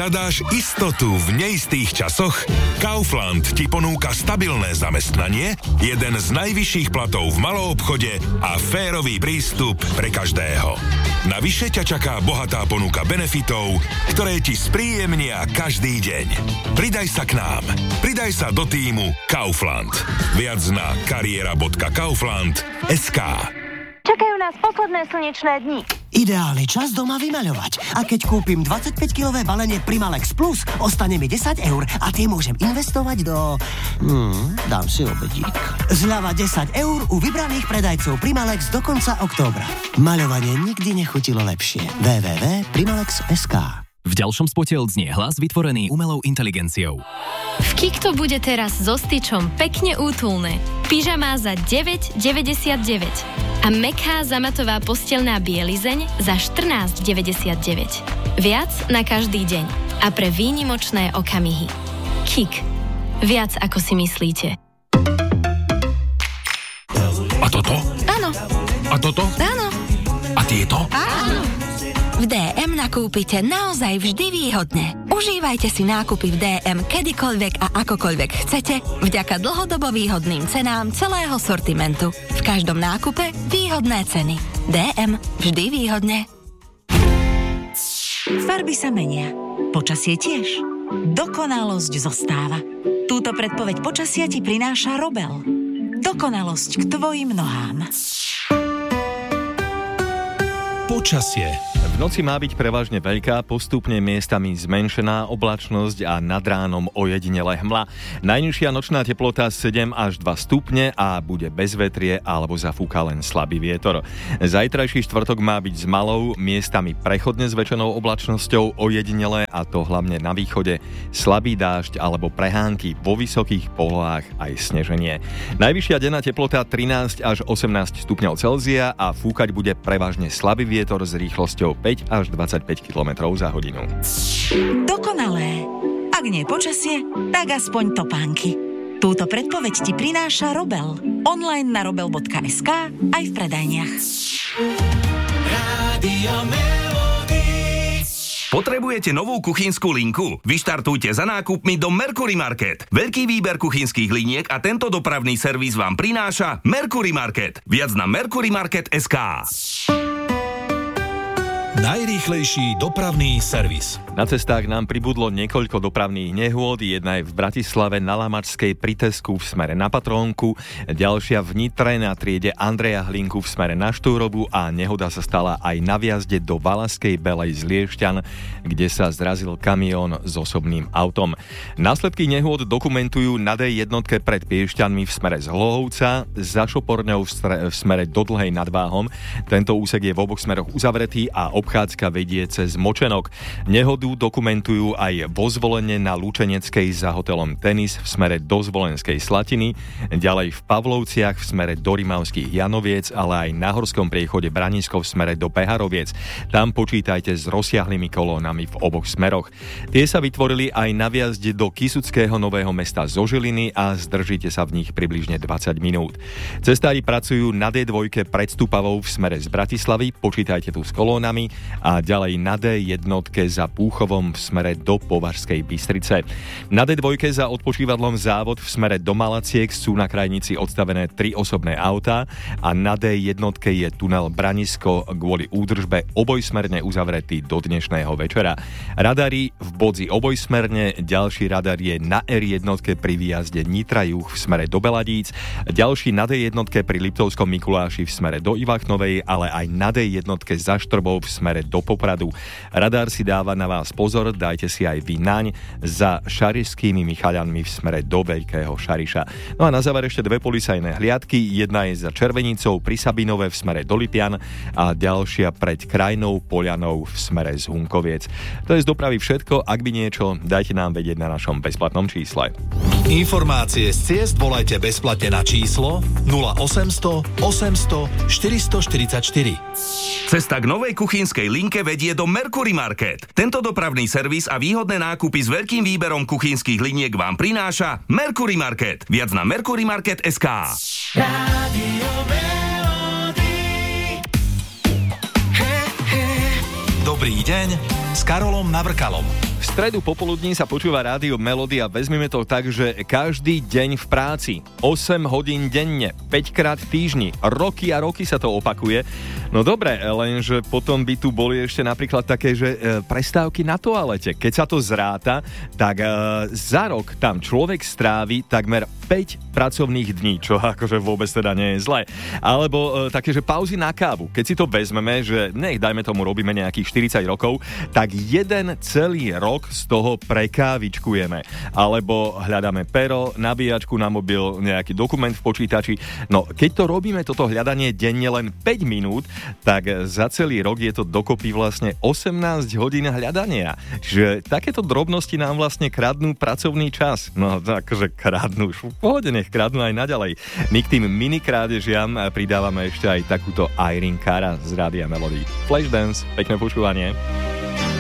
Hľadáš istotu v neistých časoch? Kaufland ti ponúka stabilné zamestnanie, jeden z najvyšších platov v maloobchode a férový prístup pre každého. Navyše ťa čaká bohatá ponuka benefitov, ktoré ti spríjemnia každý deň. Pridaj sa k nám. Pridaj sa do tímu Kaufland. Viac na kariera.kaufland.sk. Čakajú nás posledné slnečné dni. Ideálny čas doma vymaľovať. A keď kúpim 25-kilové balenie Primalex Plus, ostane mi 10 eur a tie môžem investovať do... dám si obedík. Zľava 10 eur u vybraných predajcov Primalex do konca októbra. Maľovanie nikdy nechutilo lepšie. www.primalex.sk. V ďalšom spote odznie hlas vytvorený umelou inteligenciou. V Kikto bude teraz so styčom pekne útulné. Pyžamá za 9,99 a mäkká zamatová posteľná bielizeň za 14,99. Viac na každý deň a pre výnimočné okamihy. Kik. Viac ako si myslíte. A toto? Áno. A toto? Áno. A tieto? Áno. V DM nakúpite naozaj vždy výhodne. Užívajte si nákupy v DM kedykoľvek a akokoľvek chcete vďaka dlhodobo výhodným cenám celého sortimentu. V každom nákupe výhodné ceny. DM vždy výhodne. Farby sa menia. Počasie tiež. Dokonalosť zostáva. Túto predpoveď počasia ti prináša Robel. Dokonalosť k tvojim nohám. Počasie. V noci má byť prevažne veľká, postupne miestami zmenšená oblačnosť a nad ránom ojedinele hmla. Najnižšia nočná teplota 7 až 2 stupne a bude bez vetrie alebo zafúka len slabý vietor. Zajtrajší štvrtok má byť s malou, miestami prechodne zväčšenou oblačnosťou ojedinele, a to hlavne na východe, slabý dážď alebo prehánky, vo vysokých polohách aj sneženie. Najvyššia denná teplota 13 až 18 stupňov Celzia a fúkať bude prevažne slabý vietor s rýchlosťou 5 až 25 km za hodinu. Dokonalé. Ak nie počasie, tak aspoň topánky. Túto predpoveď ti prináša Robel. Online na robel.sk aj v predajniach. Potrebujete novú kuchynskú linku? Vyštartujte za nákupmi do Mercury Market. Veľký výber kuchynských liniek a tento dopravný servis vám prináša Mercury Market. Viac na mercurymarket.sk. Najrýchlejší dopravný servis. Na cestách nám pribudlo niekoľko dopravných nehôd. Jedna je v Bratislave na Lamačskej pri Tesku v smere na Patrónku, ďalšia v Nitre na triede Andreja Hlinku v smere na Štúrobu a nehoda sa stala aj na vjazde do Valaskej Belej z Liešťan, kde sa zrazil kamión s osobným autom. Následky nehôd dokumentujú na D1 pred Piešťanmi v smere z Hlohovca, za Šoporňou v smere do Dlhej nad Váhom. Tento úsek je v oboch smeroch uzavretý a obchádzka vedie cez Močenok. Nehodu dokumentujú aj vo Zvolene na Lučeneckej za hotelom Tenis v smere do Zvolenskej Slatiny, ďalej v Pavlovciach v smere do Rimavských Janoviec, ale aj na Horskom priechode Branisko v smere do Peharoviec. Tam počítajte s rozsiahlými kolónami v oboch smeroch. Tie sa vytvorili aj na vjazde do Kysuckého Nového Mesta zo Žiliny a zdržíte sa v nich približne 20 minút. Cestári pracujú na D2 pred Stupavou v smere z Bratislavy, počítajte tu s kolónami, a ďalej na D1 za Púchovom v smere do Považskej Bystrice. Na D2 za odpočívadlom Závod v smere do Malaciek sú na krajnici odstavené 3 osobné autá a na D1 je tunel Branisko kvôli údržbe obojsmerne uzavretý do dnešného večera. Radary v Bodzi obojsmerne, ďalší radar je na R1 pri výjazde Nitra juh v smere do Beladíc, ďalší na D1 pri Liptovskom Mikuláši v smere do Ivachnovej, ale aj na D1 za Štrbou v smere do Popradu. Radar si dáva na vás pozor, dajte si aj vy naň, za Šarišskými Michaľanmi v smere do Veľkého Šariša. No a na záver ešte 2 policajné hliadky, jedna je za Červenicou pri Sabinove v smere do Lipian a ďalšia pred Krajnou Polianou v smere z Hunkoviec. To je z dopravy všetko, ak by niečo, dajte nám vedieť na našom bezplatnom čísle. Informácie z ciest volajte bezplatne na číslo 0800 800 444. Cesta k novej kuchynskej linke vedie do Mercury Market. Tento dopravný servis a výhodné nákupy s veľkým výberom kuchynských liniek vám prináša Mercury Market. Viac na mercurymarket.sk. Dobrý deň s Karolom Navrkalom. V stredu popoludní sa počúva rádio Melody a vezmeme to tak, že každý deň v práci, 8 hodín denne, 5 krát v týždni, roky a roky sa to opakuje. No dobre, lenže potom by tu boli ešte napríklad také, že prestávky na toalete. Keď sa to zráta, tak za rok tam človek strávi takmer 5 pracovných dní, čo akože vôbec teda nie je zlé. Alebo také, že pauzy na kávu. Keď si to vezmeme, že dajme tomu robíme nejakých 40 rokov, tak jeden celý rok z toho prekávičkujeme. Alebo hľadáme pero, nabíjačku na mobil, nejaký dokument v počítači. No, keď to robíme, toto hľadanie denne len 5 minút, tak za celý rok je to dokopy vlastne 18 hodín hľadania. Čiže takéto drobnosti nám vlastne kradnú pracovný čas. No, takže kradnú. V pohode, nech kradnú aj naďalej. My k tým mini krádežiam pridávame ešte aj takúto Irene Cara z Rádia Melody. Flashdance, pekné počúvanie.